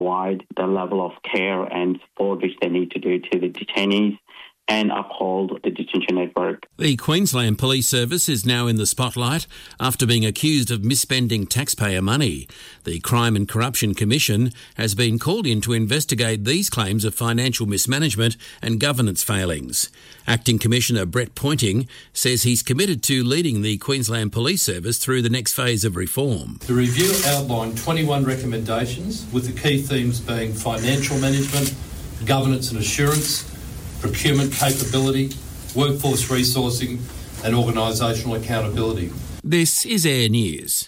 provide the level of care and support which they need to do to the detainees and uphold the detention network. The Queensland Police Service is now in the spotlight after being accused of misspending taxpayer money. The Crime and Corruption Commission has been called in to investigate these claims of financial mismanagement and governance failings. Acting Commissioner Brett Pointing says he's committed to leading the Queensland Police Service through the next phase of reform. The review outlined 21 recommendations, with the key themes being financial management, governance and assurance, procurement capability, workforce resourcing and organisational accountability. This is Air News.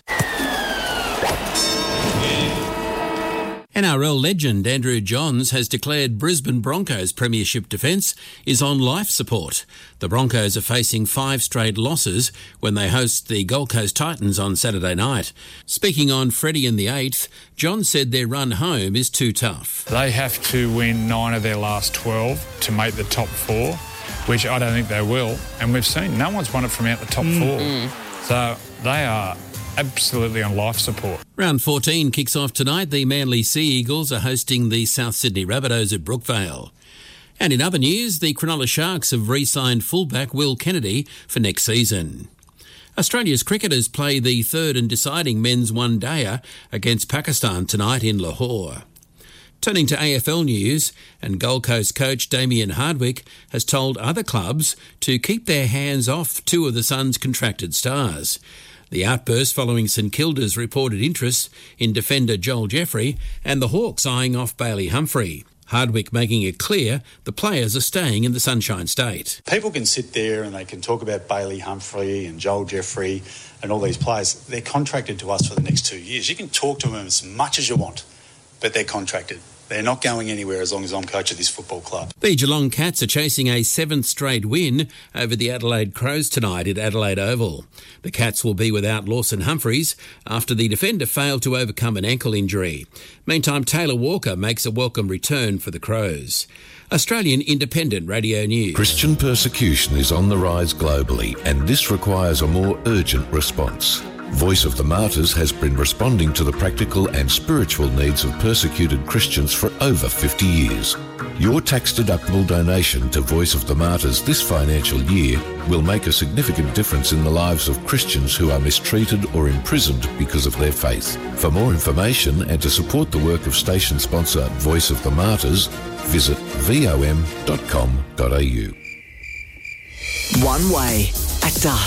NRL legend Andrew Johns has declared Brisbane Broncos premiership defence is on life support. The Broncos are facing 5 straight losses when they host the Gold Coast Titans on Saturday night. Speaking on Freddie and the Eighth, John said their run home is too tough. They have to win 9 of their last 12 to make the top 4, which I don't think they will. And we've seen no one's won it from out the top 4. So they are absolutely on life support. Round 14 kicks off tonight. The Manly Sea Eagles are hosting the South Sydney Rabbitohs at Brookvale. And in other news, the Cronulla Sharks have re-signed fullback Will Kennedy for next season. Australia's cricketers play the third and deciding men's one-dayer against Pakistan tonight in Lahore. Turning to AFL news, and Gold Coast coach Damien Hardwick has told other clubs to keep their hands off 2 of the Suns' contracted stars. The outburst following St Kilda's reported interest in defender Joel Jeffrey and the Hawks eyeing off Bailey Humphrey. Hardwick making it clear the players are staying in the Sunshine State. People can sit there and they can talk about Bailey Humphrey and Joel Jeffrey and all these players. They're contracted to us for the next 2 years. You can talk to them as much as you want, but they're contracted. They're not going anywhere as long as I'm coach of this football club. The Geelong Cats are chasing a 7th straight win over the Adelaide Crows tonight at Adelaide Oval. The Cats will be without Lawson Humphreys after the defender failed to overcome an ankle injury. Meantime, Taylor Walker makes a welcome return for the Crows. Australian Independent Radio News. Christian persecution is on the rise globally, and this requires a more urgent response. Voice of the Martyrs has been responding to the practical and spiritual needs of persecuted Christians for over 50 years. Your tax-deductible donation to Voice of the Martyrs this financial year will make a significant difference in the lives of Christians who are mistreated or imprisoned because of their faith. For more information and to support the work of station sponsor Voice of the Martyrs, visit vom.com.au. One way at dusk.